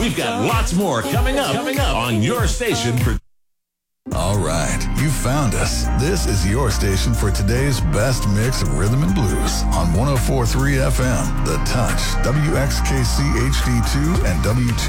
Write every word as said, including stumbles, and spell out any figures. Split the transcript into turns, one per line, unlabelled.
We've got lots more coming up, coming up on your station for...
All right, you found us. This is your station for today's best mix of rhythm and blues on one oh four point three F M, The Touch, W X K C H D two, and W two.